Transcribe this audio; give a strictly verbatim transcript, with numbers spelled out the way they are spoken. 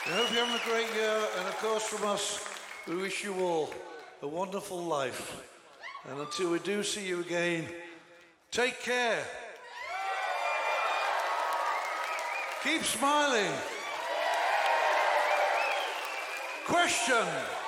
We hope you're having a great year, and of course from us, we wish you all a wonderful life. And until we do see you again, take care. Keep smiling. Question.